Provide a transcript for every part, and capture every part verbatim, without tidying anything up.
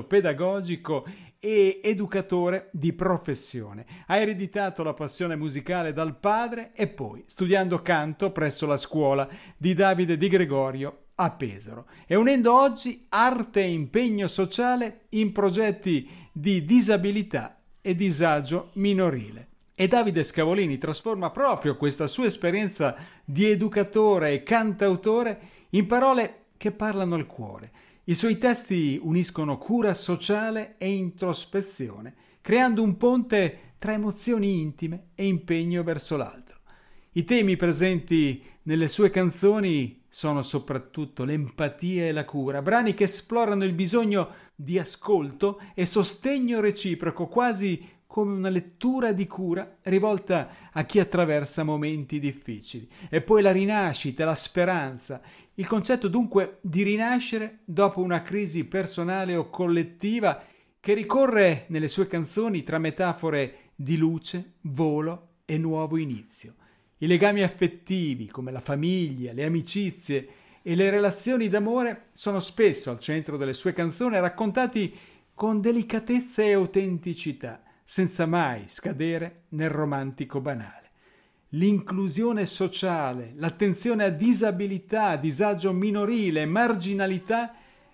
pedagogico e educatore di professione. Ha ereditato la passione musicale dal padre e poi, studiando canto presso la scuola di Davide Di Gregorio a Pesaro, e unendo oggi arte e impegno sociale in progetti di disabilità e disagio minorile. E Davide Scavolini trasforma proprio questa sua esperienza di educatore e cantautore in parole che parlano al cuore. I suoi testi uniscono cura sociale e introspezione, creando un ponte tra emozioni intime e impegno verso l'altro. I temi presenti nelle sue canzoni sono soprattutto l'empatia e la cura, brani che esplorano il bisogno di ascolto e sostegno reciproco, quasi come una lettura di cura rivolta a chi attraversa momenti difficili. E poi la rinascita, la speranza, il concetto dunque di rinascere dopo una crisi personale o collettiva, che ricorre nelle sue canzoni tra metafore di luce, volo e nuovo inizio. I legami affettivi, come la famiglia, le amicizie e le relazioni d'amore, sono spesso al centro delle sue canzoni, raccontati con delicatezza e autenticità, senza mai scadere nel romantico banale. L'inclusione sociale, l'attenzione a disabilità, disagio minorile, marginalità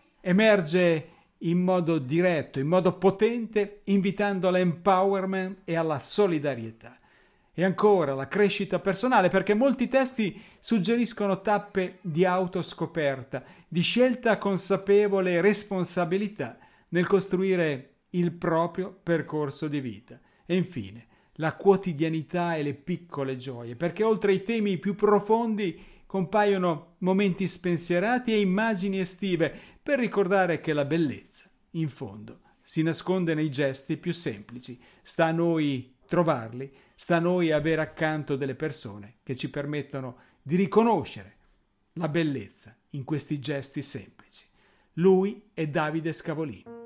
emerge in modo diretto, in modo potente, invitando all'empowerment e alla solidarietà. E ancora la crescita personale, perché molti testi suggeriscono tappe di autoscoperta, di scelta consapevole e responsabilità nel costruire il proprio percorso di vita. E infine la quotidianità e le piccole gioie, perché oltre ai temi più profondi compaiono momenti spensierati e immagini estive per ricordare che la bellezza, in fondo, si nasconde nei gesti più semplici. Sta a noi trovarli, sta a noi avere accanto delle persone che ci permettono di riconoscere la bellezza in questi gesti semplici. Lui è Davide Scavolini.